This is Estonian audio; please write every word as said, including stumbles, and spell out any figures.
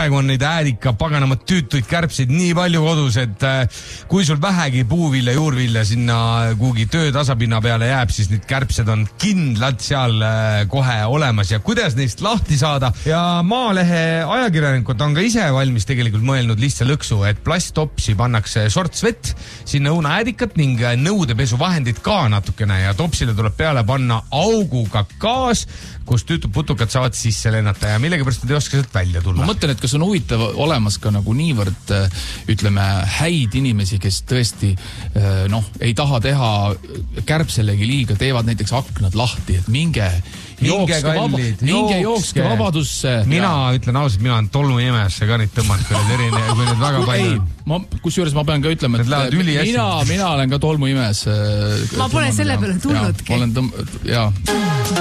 praegu on neid äärika paganama tüütuid kärbseid nii palju kodus, et kui sul vähegi puuvilja, juurvilja sinna kuhugi töö tasapinna peale jääb, siis need kärbsed on kindlalt seal kohe olemas ja kuidas neist lahti saada. Ja Maalehe ajakirjanikud on ka ise valmis tegelikult mõelnud lihtsa lõksu, et plasttopsi pannakse sorts vett, sinna õuna äädikat ning nõudepesuvahendid ka natukene ja topsile tuleb peale panna auguga gaas, kus tüütud putukad saavad sisse lennata ja millegipärast nad ei oska sealt välja tulla. Ma mõtlen, et kas on huvitav olemas ka nagu niivõrd, ütleme, häid inimesi, kes tõesti noh, ei taha teha kärbselegi liiga, teevad näiteks aknad lahti, et minge jookske, vaba, minge jookske vabadusse. Mina ja. ütlen ausalt, mina olen tolmuimesse ka neid tõmmanud, kui need erine, kui need väga palju. Ei, ma, kusjuures ma pean ka ütlema, et mina, mina olen ka tolmuimes. Ma pole selle peale tulnudki. Ma olen tõmm... Jaa.